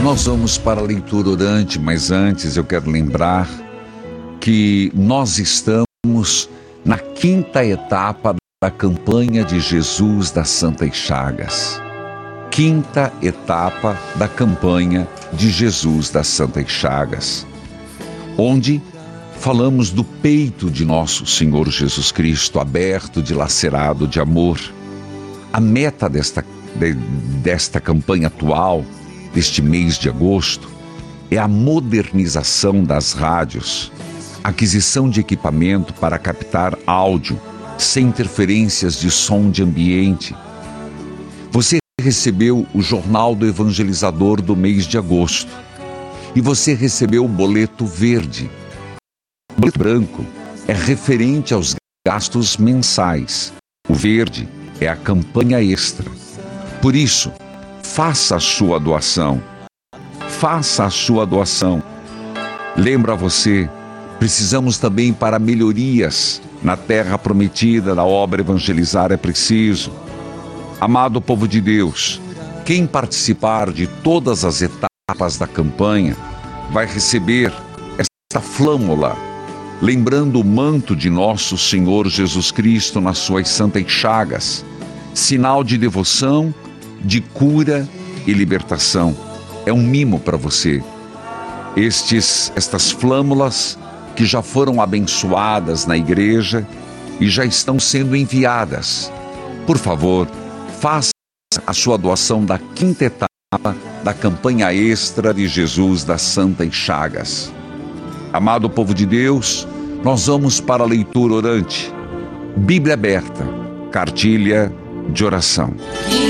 Nós vamos para a leitura orante, mas antes eu quero lembrar que nós estamos na 5ª etapa da campanha de Jesus das Santas Chagas. 5ª etapa da campanha de Jesus das Santas Chagas, onde falamos do peito de nosso Senhor Jesus Cristo, aberto, dilacerado de amor. A meta desta campanha atual, deste mês de agosto, é a modernização das rádios, aquisição de equipamento para captar áudio sem interferências de som de ambiente. Você recebeu o Jornal do Evangelizador do mês de agosto e você recebeu o boleto verde. O boleto branco é referente aos gastos mensais. O verde é a campanha extra. Por isso, faça a sua doação. Faça a sua doação. Lembro a você, precisamos também para melhorias na terra prometida da obra Evangelizar é Preciso. Amado povo de Deus, quem participar de todas as etapas da campanha vai receber esta flâmula, lembrando o manto de nosso Senhor Jesus Cristo nas suas santas chagas, sinal de devoção, de cura e libertação. É um mimo para você. Estas flâmulas que já foram abençoadas na igreja e já estão sendo enviadas. Por favor, faça a sua doação da 5ª etapa da campanha extra de Jesus das Santas Chagas. Amado povo de Deus, nós vamos para a leitura orante. Bíblia aberta, cartilha de oração.